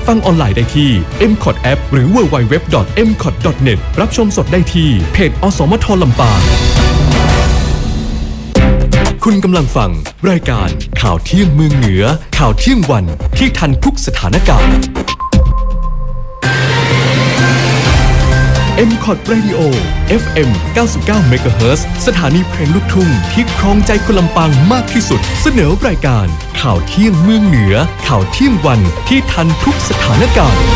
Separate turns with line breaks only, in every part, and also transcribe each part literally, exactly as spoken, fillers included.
ฟังออนไลน์ได้ที่ เอ็ม คอท App หรือ ดับเบิลยู ดับเบิลยู ดับเบิลยู ดอท เอ็ม คอท ดอท เน็ต รับชมสดได้ที่เพจอสมทลำปางคุณกำลังฟังรายการข่าวเที่ยงเมืองเหนือข่าวเที่ยงวันที่ทันทุกสถานการณ์ เอ็ม คอท Radio เอฟ เอ็ม เก้าสิบเก้า เมกะเฮิรตซ์ สถานีเพลงลูกทุ่งที่ครองใจคนลำปางมากที่สุดเสนอรายการข่าวเที่ยงเมืองเหนือข่าวเที่ยงวันที่ทันทุกสถานการณ์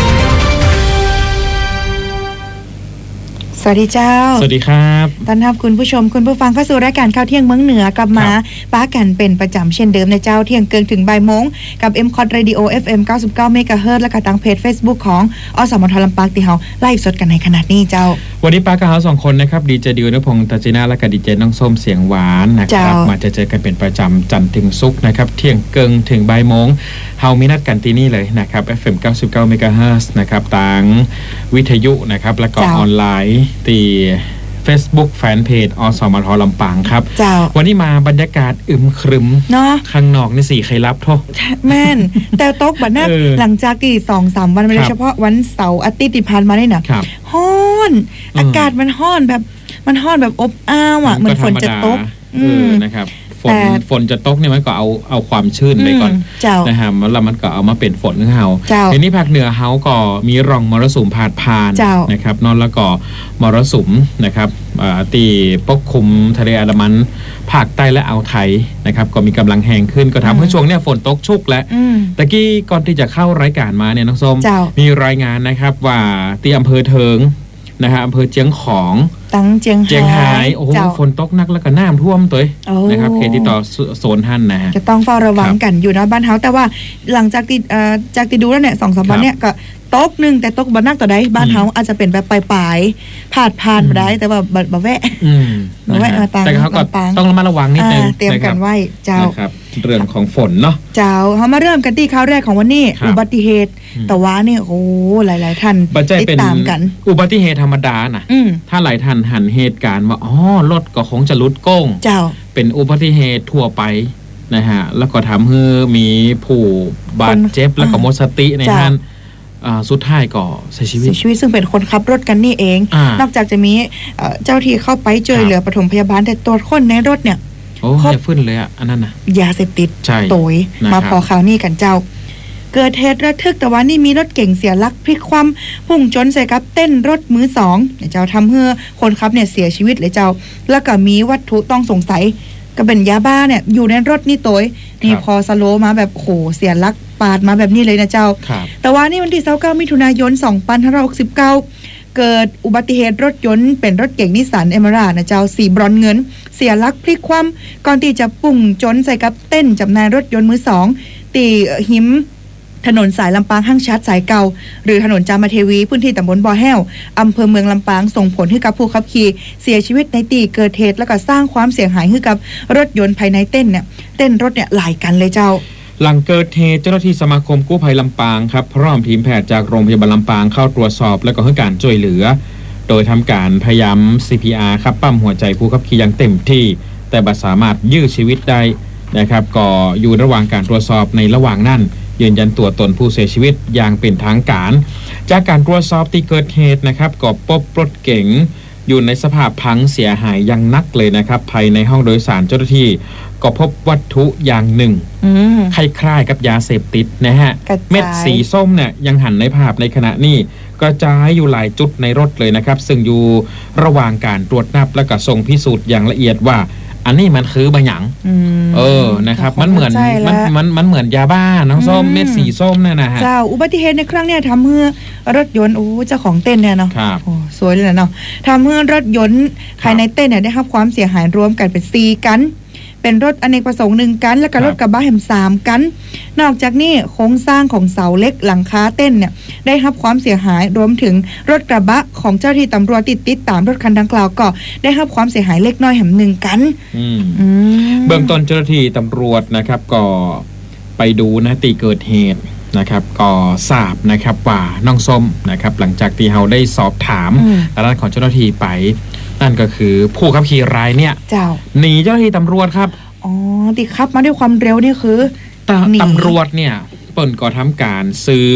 สวัสดีเจ้า
สวัสดีครับ
ต้อนรับคุณผู้ชมคุณผู้ฟังเข้าสู่รายการข่าวเที่ยงเมืองเหนือกลับมาป้ากันเป็นประจำเช่นเดิมในเจ้าเที่ยงเกินถึงบ่ายโมงกับ เอ็ม คอท Radio เอฟ เอ็ม เก้าสิบเก้า เมกะเฮิรตซ์และก็ทางเพจ Facebook ของอสมทลำปางที่เฮาไลฟ์สดกันในขณะนี้เจ้า
วันนี้ป้ากับเฮาสองคนนะครับดีเจดิวนพงษ์ตาจินาและก็ดีเจน้องส้มเสียงหวานนะครับมาจะเจอกันเป็นประจำจันทร์ถึงศุกร์นะครับเที่ยงเกินถึงบ่ายโมงเฮามีนัดกันที่นี่เลยนะครับ เอฟ เอ็ม เก้าสิบเก้า เมกะเฮิรตซ์นะครับทางวิทยุนะครับแล้วก็ออนไลน์ที่Facebook แฟนเพจอสมทลำปางครับวันนี้มาบรรยากาศอึมครึมเนาะข้างนอกนี่สี่ใครรับโทษ
แม่นแต่ตกบัดนักหลังจากกี่ สองถึงสาม วันโดยเฉพาะวันเสาร์อาทิตย์ที่ผ่านมานี่น่ะฮ้อนอากาศมันฮ้อนแบบมันฮ้อนแบบอบอ้าวอ่ะเหมือนฝนจะตก
อืมนะครับฝนฝนจะตกเนี่ยมันก็เอาเอาความชื้นไปก่อนนะฮะแล้วมันก็เอามาเป็นฝนของเฮาทีนี้ภาคเหนือเฮาก็มีร่องมรสุมพาดผ่านนะครับนอนแล้วก็มรสุมนะครับตีปกคลุมทะเลอันดามันภาคใต้และอ่าวไทยนะครับก็มีกำลังแห้งขึ้นก็ทำให้ช่วงนี้ฝนตกชุกแล้วตะกี้ก่อนที่จะเข้ารายการมาเนี่ยน้องส้มมีรายงานนะครับว่าที่อำเภอเทิงนะฮะอำเภอเจียงของ
ตั้งเจียง
เจียงไฮ้โอ้โหฝนตกหนักแล้วก็น้ำท่วมตัวนะครับเขตที่ต่อโซนท่านนะ
จะต้องเฝ้าระวังกันอยู่นะบ้านเฮาแต่ว่าหลังจากที่จากที่ดูแล้วเนี่ย สองถึงสาม วันเนี่ยก็ตกนึงแต่ตกบ่นักต่อใดบ้านเฮาอาจจะเป็นแบบปลายๆผาดผ่านบ่ได้แต่ว่าบ่บ่แวะ
อืม
บ่แวะมาตัง
แต่เขาก็ต้องระมัดระวังนิดนึง
เตรียมกันไว้เจ้า
ครับเรื่องของฝนเนาะ
เจ้าเฮามาเริ่มกันที่ข่าวแรกของวันนี้อุบัติเหตุแต่ว่านี่โอ้หลายๆท่าน
ติดตามกันอุบัติเหตุธรรมดาน่ะถ้าหลายท่านหันเหตุการณ์ว่าอ๋อรถก็คงจะลุดโก้ง
เจ้า
เป็นอุบัติเหตุทั่วไปนะฮะแล้วก็ทำให้มีผู้บาดเจ็บแล้วก็หมดสติในท่านสุดท้ายก็เสียชีวิต
เสียชีวิตซึ่งเป็นคนขับรถกันนี่เองนอกจากจะมีเจ้าที่เข้าไปช่วยเหลือปฐมพยาบาลแต่ตัวคนในรถเนี่ย
โอ้ยฟื้นเลยอ่ะอันนั้นนะ
ยาเสพติดโตยมาพอข่าวนี้กันเจ้าเกิดเหตุระทึกแต่ว่านี่มีรถเก่งเสียหลักพลิกคว่ำพุ่งชนใส่กับเต้นรถมือสองเจ้าทำให้คนขับเนี่ยเสียชีวิตเลยเจ้าแล้วก็มีวัตถุต้องสงสัยก็เป็นยาบ้าเนี่ยอยู่ในรถนี่โตยนี่พอสโลมาแบบโหเสียหลักปาดมาแบบนี้เลยนะเจ้าแต่ว่านี่วันที่ยี่สิบเก้ามิถุนายนสองพันห้าร้อยหกสิบเก้าเกิดอุบัติเหตุรถยนต์เป็นรถเก๋งนิสสันเอเมอร่านะเจ้าสีบรอนเงินเสียหลักพลิกคว่ำก่อนที่จะปุ่งชนใส่กับเต้นจำหน่ายรถยนต์มือสองตีหิมถนนสายลำปางห้างชัดสายเก่าหรือถนนจามเทวีพื้นที่ตำบลบ่อแห้วอำเภอเมืองลำปางส่งผลให้กับผู้ขับขี่เสียชีวิตในที่เกิดเหตุแล้วก็สร้างความเสียหายให้กับรถยนต์ภายในเต้นเนี่ยเต้นรถเนี่ยหลายกันเลยเจ้า
หลังเกิดเหตุเจ้าหน้าที่สมาคมกู้ภัยลำปางครับพร้อมทีมแพทย์จากโรงพยาบาลลำปางเข้าตรวจสอบและก็ให้การช่วยเหลือโดยทำการพยายาม ซี พี อาร์ ครับปั๊มหัวใจผู้ขับขี่อย่างเต็มที่แต่บ่สามารถยื้อชีวิตได้นะครับก็อยู่ระหว่างการตรวจสอบในระหว่างนั้นยืนยันตัวตนผู้เสียชีวิตอย่างเป็นทางการจากการตรวจสอบที่เกิดเหตุนะครับก็พบรถเก๋งอยู่ในสภาพพังเสียหายอย่างนักเลยนะครับภายในห้องโดยสารเจ้าหน้าที่ก็พบวัตถุอย่างหนึ่งคล้ายๆกับยาเสพติดนะฮะเม็ดสีส้มเนี่ยยังหันในภาพในขณะนี้กระจายอยู่หลายจุดในรถเลยนะครับซึ่งอยู่ระหว่างการตรวจนับและก็ส่งพิสูจน์อย่างละเอียดว่าอันนี้มันคือบะหยังเออนะครับมันเหมือนมันมันมันเหมือนยาบ้าน้องส้มเม็ดสีส้มเนี่ยนะฮะ
เจ้าอุบัติเหตุในครั้งเนี้ยทำให้รถยนต์โอ้เจ้าของเต้นเนี่ยเนาะโอ้สวยเลยเนาะทำให้รถยนต์ภายในเต้นเนี่ยได้รับความเสียหายรวมกันเป็นสี่กันเป็นรถอเนกประสงค์หนึ่งกันแล้วก็รถกระบะแฮมสามกันนอกจากนี้โครงสร้างของเสาเล็กหลังคาเต้นเนี่ยได้รับความเสียหายรวมถึงรถกระบะของเจ้าที่ตำรวจติดติดตามรถคันดังกล่าวก็ได้รับความเสียหายเล็กน้อยแห่งหนึ่งกัน
เบื้องต้นเจ้าหน้าที่ตำรวจนะครับก็ไปดูนะที่เกิดเหตุนะครับก็ทราบนะครับว่าน้องส้มนะครับหลังจากที่เราได้สอบถามด้านของเจ้าหน้าที่ไปนั่นก็คือผู้ขับขี่รายเนี่ยหนีเจ้าหน้าที่ตำรวจครับ
อ๋อที่ขับมาด้วยความเร็วนี่คือ
ตำรวจเนี่ยเปิ่นก็ทำการซื้อ